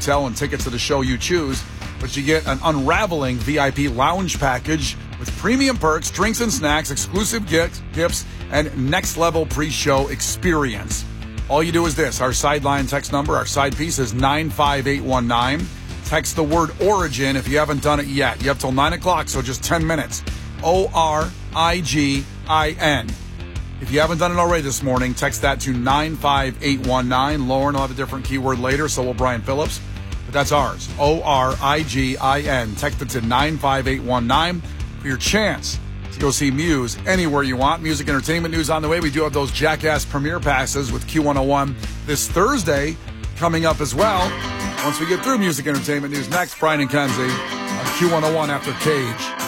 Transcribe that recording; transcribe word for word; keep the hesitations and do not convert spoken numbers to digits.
hotel and tickets to the show you choose. But you get an unraveling V I P lounge package with premium perks, drinks and snacks, exclusive gifts, and next-level pre-show experience. All you do is this. Our sideline text number, our side piece is nine five eight one nine. Text the word Origin if you haven't done it yet. You have till nine o'clock, so just ten minutes. O R I G I N. If you haven't done it already this morning, text that to nine five eight one nine. Lauren will have a different keyword later, so will Brian Phillips. But that's ours. O R I G I N. Text it to nine five eight one nine for your chance to go see Muse anywhere you want. Music entertainment news on the way. We do have those Jackass premiere passes with Q one oh one this Thursday coming up as well. Once we get through music entertainment news next, Brian and Kenzie on Q one oh one after Cage.